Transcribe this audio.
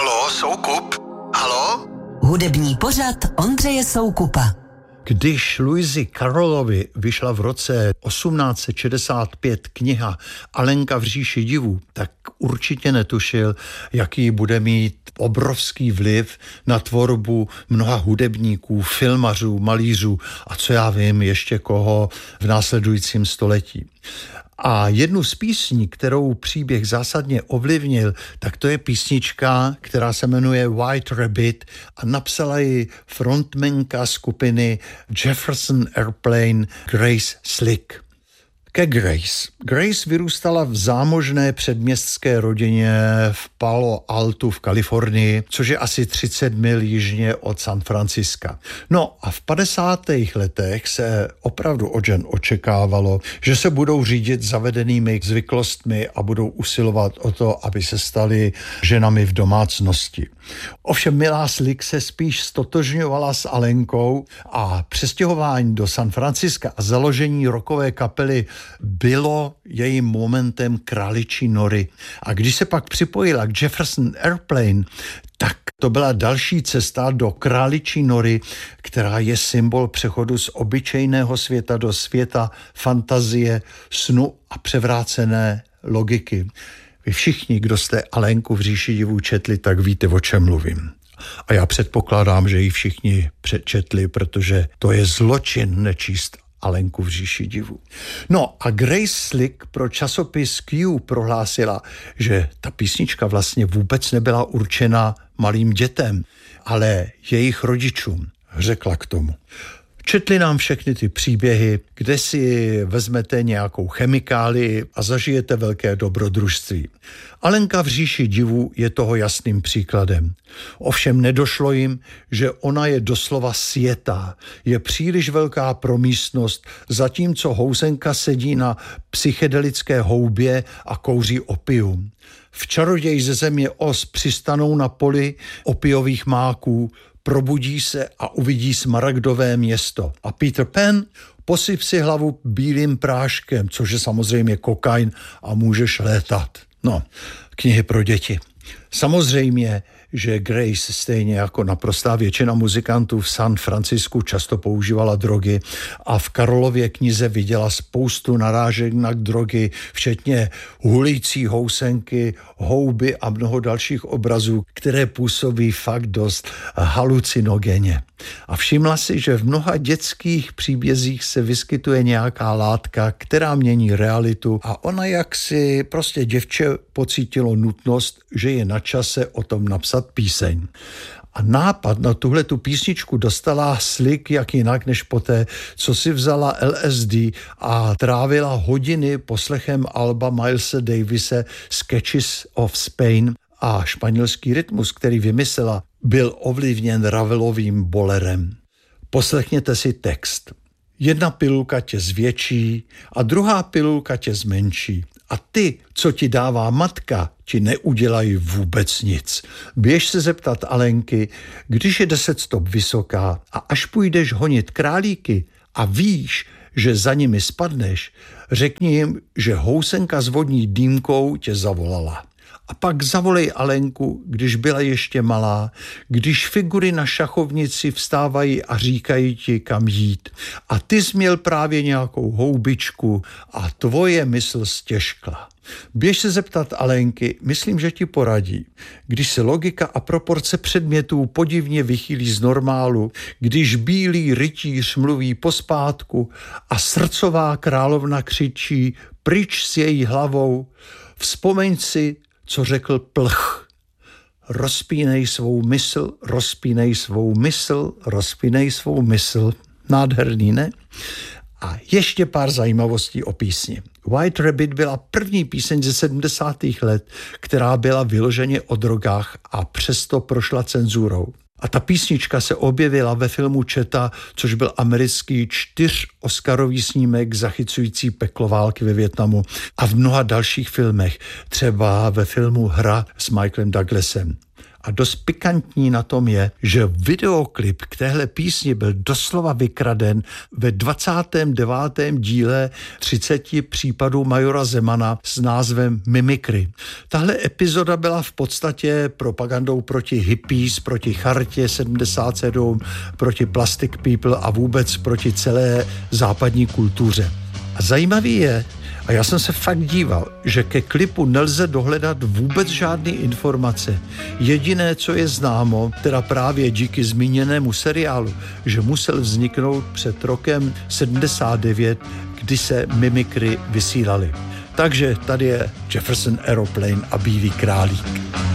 Halo, Soukup? Halo? Hudební pořad Ondřeje Soukupa. Když Louisi Carrollovi vyšla v roce 1865 kniha Alenka v říši divů, tak určitě netušil, jaký bude mít obrovský vliv na tvorbu mnoha hudebníků, filmařů, malířů a co já vím, ještě koho v následujícím století. A jednu z písní, kterou příběh zásadně ovlivnil, tak to je písnička, která se jmenuje White Rabbit a napsala ji frontmanka skupiny Jefferson Airplane Grace Slick. Ke Grace. Grace vyrůstala v zámožné předměstské rodině v Palo Alto v Kalifornii, což je asi 30 mil jižně od San Franciska. No a v 50. letech se opravdu od žen očekávalo, že se budou řídit zavedenými zvyklostmi a budou usilovat o to, aby se staly ženami v domácnosti. Ovšem milá Slick se spíš stotožňovala s Alenkou a přestěhování do San Franciska a založení rockové kapely bylo jejím momentem králičí nory. A když se pak připojila k Jefferson Airplane, tak to byla další cesta do králičí nory, která je symbol přechodu z obyčejného světa do světa fantazie, snu a převrácené logiky. Vy všichni, kdo jste Alenku v říši divů četli, tak víte, o čem mluvím. A já předpokládám, že ji všichni přečetli, protože to je zločin nečíst Alenku v říši divů. No a Grace Slick pro časopis Q prohlásila, že ta písnička vlastně vůbec nebyla určena malým dětem, ale jejich rodičům. Řekla k tomu: četli nám všechny ty příběhy, kde si vezmete nějakou chemikálii a zažijete velké dobrodružství. Alenka v říši divů je toho jasným příkladem. Ovšem nedošlo jim, že ona je doslova sjetá. Je příliš velká pro místnost, zatímco housenka sedí na psychedelické houbě a kouří opium. V Čaroději ze země Oz přistanou na poli opiových máků, probudí se a uvidí smaragdové město. A Peter Pan: posyp si hlavu bílým práškem, což je samozřejmě kokain a můžeš létat. No, knihy pro děti. Samozřejmě, že Grace, stejně jako naprostá většina muzikantů v San Francisku, často používala drogy a v Carrollově knize viděla spoustu narážek na drogy, včetně hulící housenky, houby a mnoho dalších obrazů, které působí fakt dost halucinogenně. A všimla si, že v mnoha dětských příbězích se vyskytuje nějaká látka, která mění realitu a ona jaksi prostě děvče pocítilo nutnost, že je na čase o tom napsat píseň. A nápad na tuhletu písničku dostala Slick jak jinak než poté, co si vzala LSD a trávila hodiny poslechem alba Milese Davise Sketches of Spain a španělský rytmus, který vymyslela, byl ovlivněn Ravelovým bolerem. Poslechněte si text. Jedna pilulka tě zvětší a druhá pilulka tě zmenší. A ty, co ti dává matka, ti neudělají vůbec nic. Běž se zeptat Alenky, když je 10 stop vysoká a až půjdeš honit králíky a víš, že za nimi spadneš, řekni jim, že housenka s vodní dýmkou tě zavolala. A pak zavolej Alenku, když byla ještě malá, když figury na šachovnici vstávají a říkají ti, kam jít. A ty jsi měl právě nějakou houbičku a tvoje mysl stěžkla. Běž se zeptat Alenky, myslím, že ti poradí. Když se logika a proporce předmětů podivně vychýlí z normálu, když bílý rytíř mluví pospátku a srdcová královna křičí pryč s její hlavou, vzpomeň si, co řekl Plch. Rozpínej svou mysl, rozpínej svou mysl, rozpínej svou mysl. Nádherný, ne? A ještě pár zajímavostí o písni. White Rabbit byla první píseň ze 70. let, která byla vyloženě o drogách a přesto prošla cenzurou. A ta písnička se objevila ve filmu Četa, což byl americký 4oscarový snímek zachycující peklo války ve Vietnamu a v mnoha dalších filmech, třeba ve filmu Hra s Michaelem Douglasem. A dost pikantní na tom je, že videoklip k téhle písni byl doslova vykraden ve 29. díle 30 případů majora Zemana s názvem Mimikry. Tahle epizoda byla v podstatě propagandou proti hippies, proti Chartě 77, proti Plastic People a vůbec proti celé západní kultuře. A zajímavý je, a já jsem se fakt díval, že ke klipu nelze dohledat vůbec žádné informace. Jediné, co je známo, teda právě díky zmíněnému seriálu, že musel vzniknout před rokem 79, kdy se Mimikry vysílaly. Takže tady je Jefferson Aeroplane a Bílý králík.